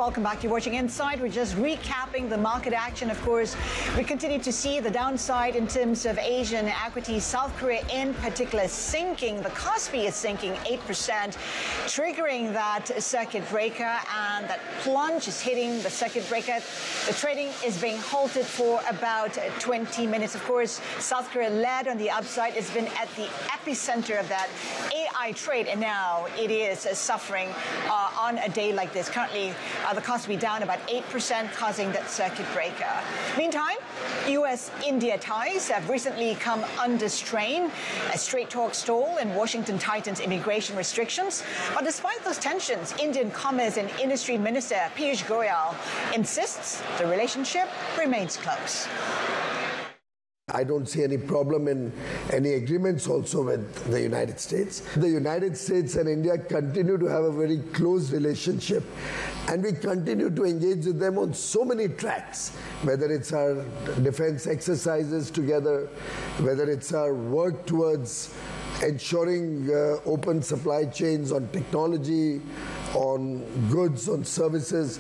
welcome back. You're watching Inside. We're just recapping the market action. Of course, we continue to see the downside in terms of Asian equities. South Korea in particular sinking. The Kospi is sinking 8%, triggering that circuit breaker, and that plunge is hitting the circuit breaker. The trading is being halted for about 20 minutes. Of course, South Korea led on the upside. It's been at the epicenter of that AI trade, and now it is suffering on a day like this. Currently, the Kospi down about 8%, causing that circuit breaker. Meantime, U.S.-India ties have recently come under strain as trade talks stall and Washington tightens immigration restrictions. But despite those tensions, Indian Commerce and Industry Minister Piyush Goyal insists the relationship remains close. I don't see any problem in any agreements also with the United States. The United States and India continue to have a very close relationship, and we continue to engage with them on so many tracks, whether it's our defense exercises together, whether it's our work towards ensuring open supply chains on technology, on goods, on services.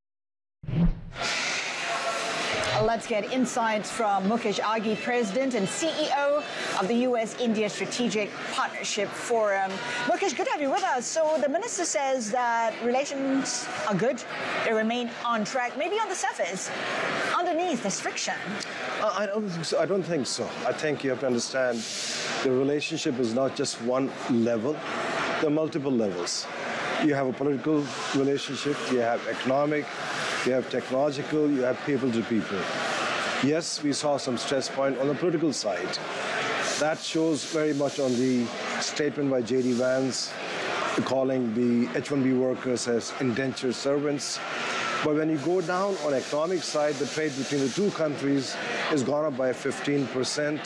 Let's get insights from Mukesh Aghi, President and CEO of the U.S.-India Strategic Partnership Forum. Mukesh, good to have you with us. So the minister says that relations are good, they remain on track, maybe on the surface. Underneath, there's friction. I don't think so. I think you have to understand the relationship is not just one level, there are multiple levels. You have a political relationship, you have economic, you have technological, you have people to people. Yes, we saw some stress point on the political side. That shows very much on the statement by J.D. Vance calling the H-1B workers as indentured servants. But when you go down on economic side, the trade between the two countries has gone up by 15%,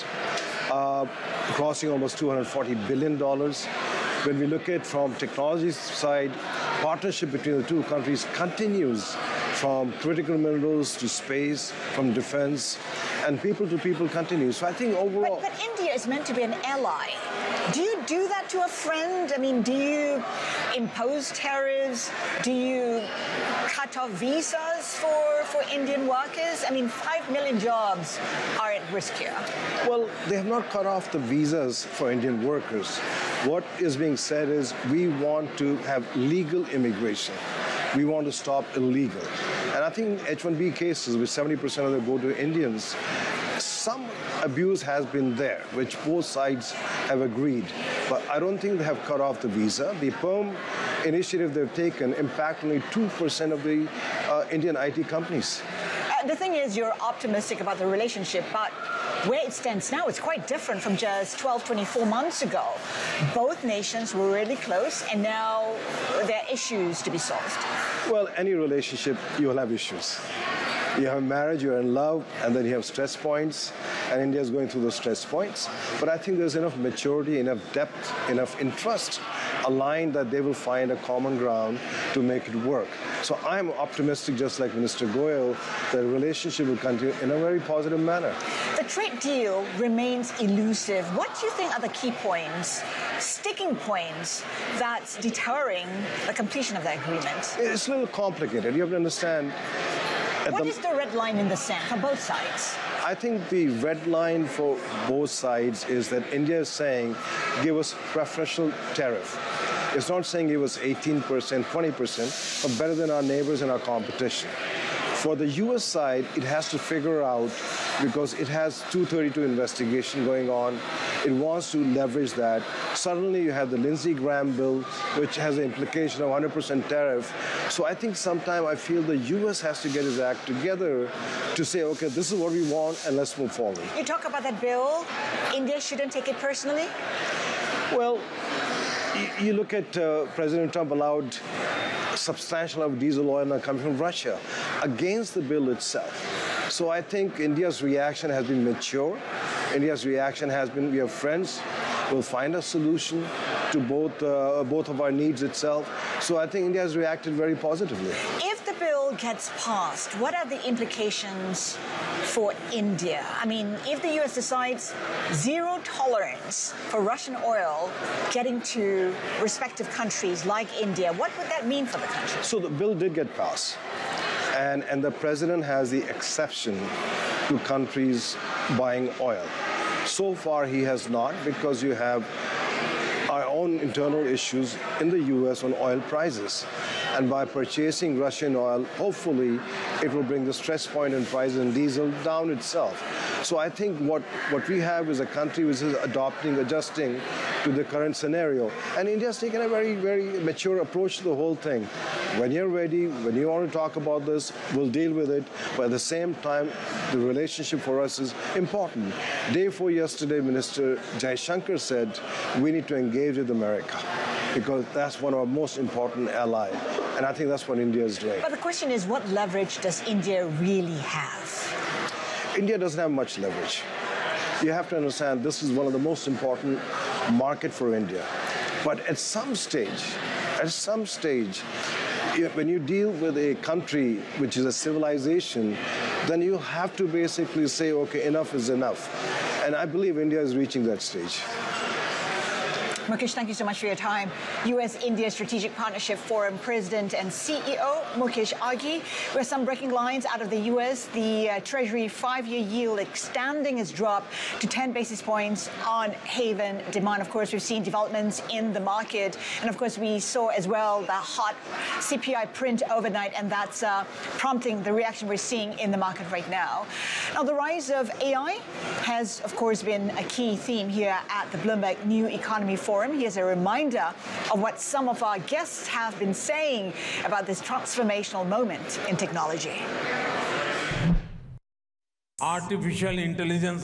crossing almost $240 billion. When we look at from technology side, partnership between the two countries continues from critical minerals to space, from defense, and people to people continues. So I think overall... But India is meant to be an ally. Do you do that to a friend? I mean, do you impose tariffs? Do you cut off visas for Indian workers? I mean, 5 million jobs are at risk here. Well, they have not cut off the visas for Indian workers. What is being said is we want to have legal immigration. We want to stop illegal. And I think H-1B cases, which 70% of them go to Indians, some abuse has been there, which both sides have agreed. But I don't think they have cut off the visa. The PERM initiative they've taken impact only 2% of the Indian IT companies. The thing is, you're optimistic about the relationship, but where it stands now, it's quite different from just 12, 24 months ago. Both nations were really close, and now there are issues to be solved. Well, any relationship, you'll have issues. You have marriage, you're in love, and then you have stress points, and India is going through those stress points. But I think there's enough maturity, enough depth, enough interest aligned that they will find a common ground to make it work. So I'm optimistic, just like Minister Goyal, that the relationship will continue in a very positive manner. The trade deal remains elusive. What do you think are the key points, sticking points, that's deterring the completion of the agreement? It's a little complicated. You have to understand. What is the red line in the sand for both sides? I think the red line for both sides is that India is saying, give us preferential tariff. It's not saying give us 18%, 20%, but better than our neighbors and our competition. For the U.S. side, it has to figure out, because it has 232 investigation going on, it wants to leverage that. Suddenly you have the Lindsey Graham bill, which has the implication of 100% tariff. So I think sometime I feel the U.S. has to get its act together to say, okay, this is what we want, and let's move forward. You talk about that bill. India shouldn't take it personally? Well, you look at President Trump allowed substantial amount of diesel oil now coming from Russia against the bill itself. So I think India's reaction has been mature. India's reaction has been, we have friends, we'll find a solution to both of our needs itself. So I think India has reacted very positively. If the bill gets passed, what are the implications for India? I mean, if the U.S. decides zero tolerance for Russian oil getting to respective countries like India? What would that mean for the country? So the bill did get passed. And the president has the exception to countries buying oil. So far, he has not, because you have our own internal issues in the U.S. on oil prices. And by purchasing Russian oil, hopefully, it will bring the stress point in price in diesel down itself. So I think what we have is a country which is adjusting to the current scenario. And India's taken a very, very mature approach to the whole thing. When you're ready, when you want to talk about this, we'll deal with it. But at the same time, the relationship for us is important. Day before yesterday, Minister Jaishankar said, we need to engage with America, because that's one of our most important allies. And I think that's what India is doing. But the question is, what leverage does India really have? India doesn't have much leverage. You have to understand, this is one of the most important markets for India. But at some stage, when you deal with a country which is a civilization, then you have to basically say, okay, enough is enough. And I believe India is reaching that stage. Mukesh, thank you so much for your time. U.S.-India Strategic Partnership Forum President and CEO Mukesh Aghi. With some breaking lines out of the U.S., the Treasury 5-year yield extending its drop to 10 basis points on haven demand. Of course, we've seen developments in the market. And of course, we saw as well the hot CPI print overnight, and that's prompting the reaction we're seeing in the market right now. Now, the rise of AI has, of course, been a key theme here at the Bloomberg New Economy Forum. Here's a reminder of what some of our guests have been saying about this transformational moment in technology. Artificial intelligence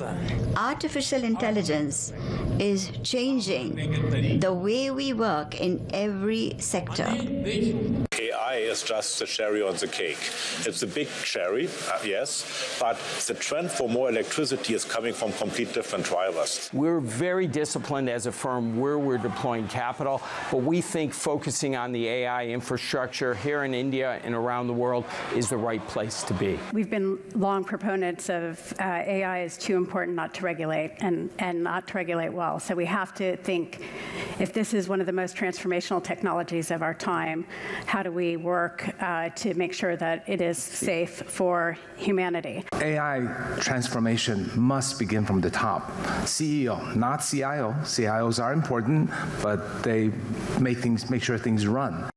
is changing the way we work in every sector. AI is just the cherry on the cake. It's a big cherry, yes, but the trend for more electricity is coming from complete different drivers. We're very disciplined as a firm where we're deploying capital, but we think focusing on the AI infrastructure here in India and around the world is the right place to be. We've been long proponents of AI is too important not to regulate, and not to regulate well. So we have to think, if this is one of the most transformational technologies of our time, how do we work to make sure that it is safe for humanity? AI transformation must begin from the top. CEO, not CIO. CIOs are important, but they make sure things run.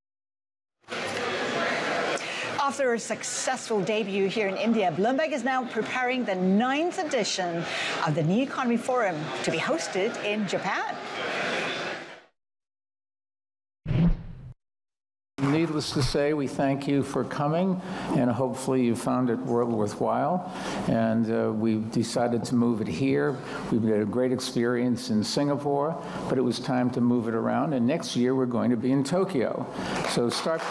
After a successful debut here in India, Bloomberg is now preparing the 9th edition of the New Economy Forum to be hosted in Japan. Needless to say, we thank you for coming, and hopefully you found it worthwhile. And we decided to move it here. We've had a great experience in Singapore, but it was time to move it around. And next year we're going to be in Tokyo. So start.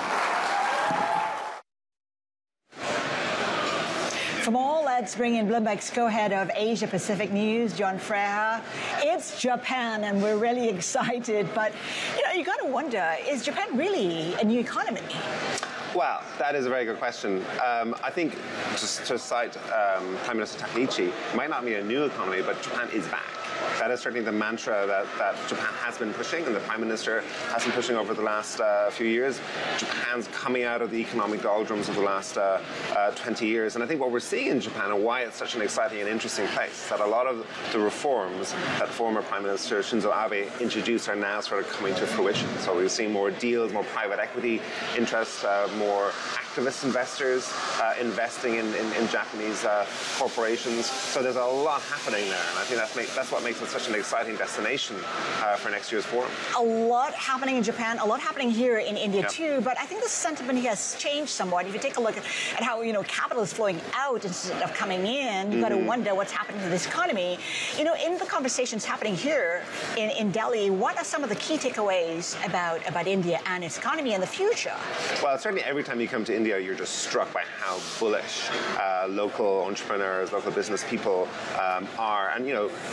From all, let's bring in Bloomberg's co-head of Asia Pacific News, John Freha. It's Japan, and we're really excited. But, you got to wonder, is Japan really a new economy? Well, that is a very good question. I think, just to cite Prime Minister Takaichi, it might not be a new economy, but Japan is back. That is certainly the mantra that Japan has been pushing, and the Prime Minister has been pushing over the last few years. Japan's coming out of the economic doldrums of the last 20 years. And I think what we're seeing in Japan, and why it's such an exciting and interesting place, that a lot of the reforms that former Prime Minister Shinzo Abe introduced are now sort of coming to fruition. So we're seeing more deals, more private equity interest, more activist investors investing in Japanese corporations. So there's a lot happening there, and I think that's what makes it such an exciting destination for next year's forum. A lot happening in Japan, a lot happening here in India too, but I think the sentiment has changed somewhat. If you take a look at how, capital is flowing out instead of coming in, you've got to wonder what's happening to this economy. In the conversations happening here in Delhi, what are some of the key takeaways about India and its economy in the future? Well, certainly every time you come to India, you're just struck by how bullish local entrepreneurs, local business people are. And,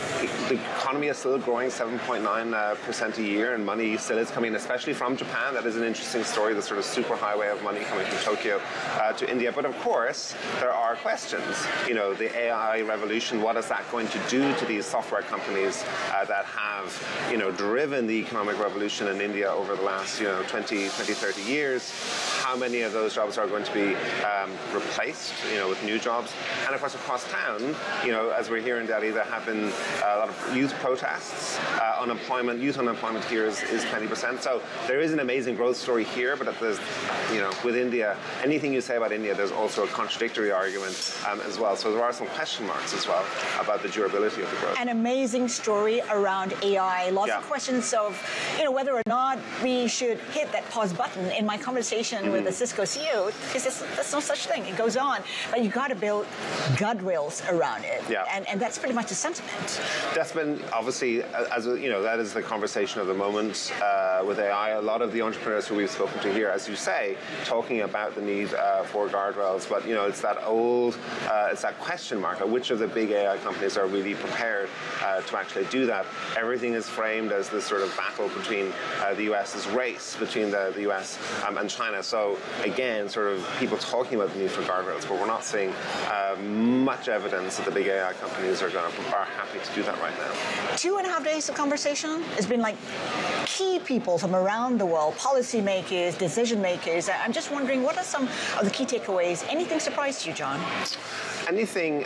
the economy is still growing 7.9% a year, and money still is coming, especially from Japan. That is an interesting story, the sort of superhighway of money coming from Tokyo to India. But of course, there are questions. You know, the AI revolution, what is that going to do to these software companies that have, you know, driven the economic revolution in India over the last, 20, 30 years? How many of those jobs are going to be replaced, with new jobs? And of course, across town, as we're here in Delhi, there have been a lot of youth protests. Youth unemployment here is 20%. So there is an amazing growth story here, but there's, with India, anything you say about India, there's also a contradictory argument as well. So there are some question marks as well about the durability of the growth. An amazing story around AI. Lots of questions of, whether or not we should hit that pause button. In my conversation with the Cisco CEO, he says there's no such thing. It goes on, but you got to build guardrails around it. Yeah. And that's pretty much the sentiment. That's been obviously, that is the conversation of the moment with AI. A lot of the entrepreneurs who we've spoken to here, as you say, talking about the need for guardrails. But it's that it's that question mark. Which of the big AI companies are really prepared to actually do that? Everything is framed as this sort of battle between the U.S., this race between the U.S. And China. So again, sort of people talking about the need for guardrails, but we're not seeing much evidence that the big AI companies are happy to do that right now. 2.5 days of conversation. It's been like key people from around the world, policymakers, decision makers. I'm just wondering, what are some of the key takeaways? Anything surprised you, John? Anything,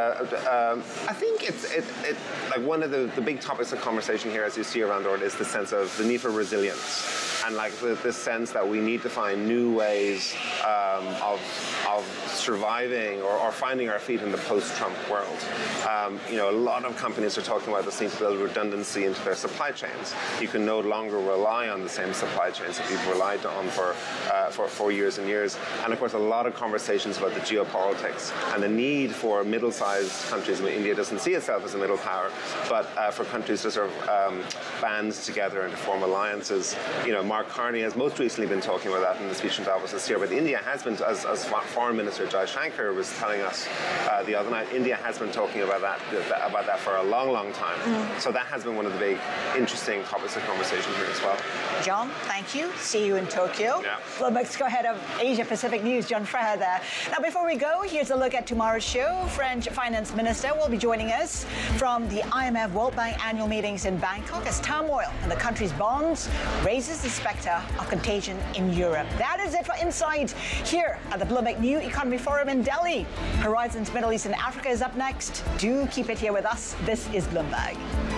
I think it's like one of the big topics of conversation here, as you see around the world, is the sense of the need for resilience. And like this sense that we need to find new ways of surviving or finding our feet in the post-Trump world. A lot of companies are talking about this need to build redundancy into their supply chains. You can no longer rely on the same supply chains that you've relied on for years and years. And of course, a lot of conversations about the geopolitics and the need for middle-sized countries. I mean, India doesn't see itself as a middle power, but for countries to sort of band together and to form alliances. Mark Carney has most recently been talking about that in the speech in Davos this year, but India has been, as Foreign Minister Jai Shankar was telling us the other night, India has been talking about that for a long, long time. So that has been one of the big, interesting topics of conversation here as well. John, thank you. See you in Tokyo. Yeah. Well, let's go ahead of Asia Pacific News, John Freher there. Now, before we go, here's a look at tomorrow's show. French Finance Minister will be joining us from the IMF World Bank annual meetings in Bangkok as turmoil in the country's bonds raises the specter of contagion in Europe. That is it for Insight here at the Bloomberg New Economy Forum in Delhi. Horizons Middle East and Africa is up next. Do keep it here with us. This is Bloomberg.